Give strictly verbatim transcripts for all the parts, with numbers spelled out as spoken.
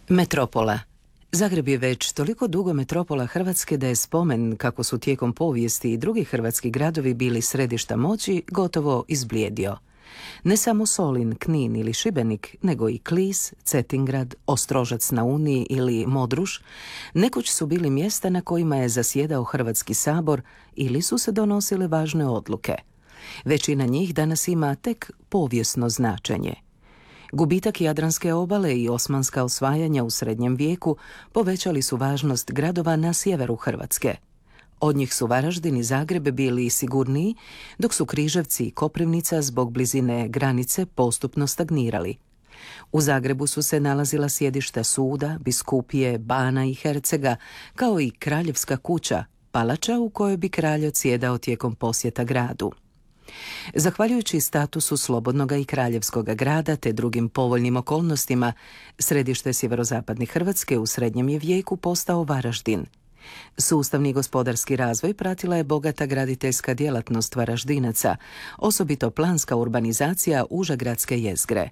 Metropola. Zagreb je već toliko dugo metropola Hrvatske da je spomen kako su tijekom povijesti i drugi hrvatski gradovi bili središta moći gotovo izblijedio. Ne samo Solin, Knin ili Šibenik, nego i Klis, Cetingrad, Ostrožac na Uni ili Modruš nekoć su bili mjesta na kojima je zasjedao Hrvatski sabor ili su se donosile važne odluke. Većina njih danas ima tek povijesno značenje. Gubitak Jadranske obale i osmanska osvajanja u srednjem vijeku povećali su važnost gradova na sjeveru Hrvatske. Od njih su Varaždin i Zagreb bili sigurniji, dok su Križevci i Koprivnica zbog blizine granice postupno stagnirali. U Zagrebu su se nalazila sjedišta suda, biskupije, bana i hercega, kao i kraljevska kuća, palača u kojoj bi kralj odsjedao tijekom posjeta gradu. Zahvaljujući statusu slobodnoga i kraljevskoga grada te drugim povoljnim okolnostima, središte sjeverozapadne Hrvatske u srednjem je vijeku postao Varaždin. Sustavni gospodarski razvoj pratila je bogata graditeljska djelatnost Varaždinaca, osobito planska urbanizacija uža gradske jezgre.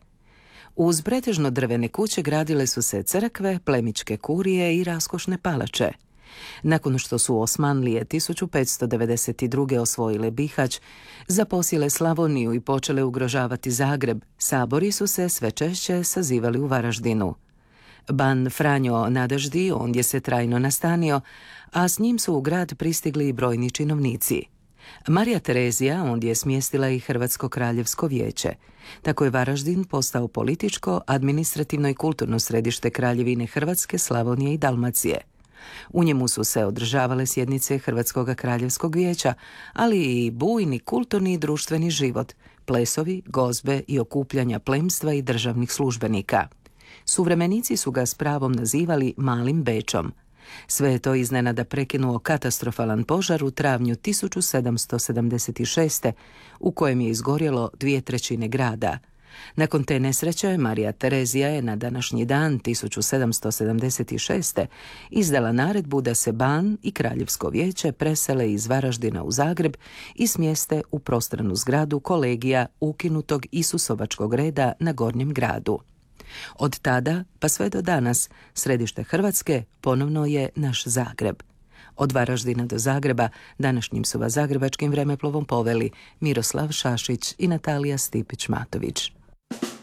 Uz pretežno drvene kuće gradile su se crkve, plemićke kurije i raskošne palače. Nakon što su Osmanlije tisuću petsto devedeset druge osvojile Bihać, zaposjele Slavoniju i počele ugrožavati Zagreb, sabori su se sve češće sazivali u Varaždinu. Ban Franjo Nadeždi ondje se trajno nastanio, a s njim su u grad pristigli i brojni činovnici. Marija Terezija ondje je smjestila i Hrvatsko kraljevsko vijeće. Tako je Varaždin postao političko, administrativno i kulturno središte Kraljevine Hrvatske, Slavonije i Dalmacije. U njemu su se održavale sjednice Hrvatskog kraljevskog vijeća, ali i bujni kulturni i društveni život, plesovi, gozbe i okupljanja plemstva i državnih službenika. Suvremenici su ga s pravom nazivali Malim Bečom. Sve je to iznenada prekinuo katastrofalan požar u travnju tisuću sedamsto sedamdeset šeste. u kojem je izgorjelo dvije trećine grada. Nakon te nesreće, Marija Terezija je na današnji dan tisuću sedamsto sedamdeset šeste. izdala naredbu da se ban i Kraljevsko vijeće presele iz Varaždina u Zagreb i smjeste u prostranu zgradu kolegija ukinutog Isusovačkog reda na Gornjem gradu. Od tada, pa sve do danas, središte Hrvatske ponovno je naš Zagreb. Od Varaždina do Zagreba današnjim su vas zagrebačkim vremeplovom poveli Miroslav Šašić i Natalija Stipić-Matović.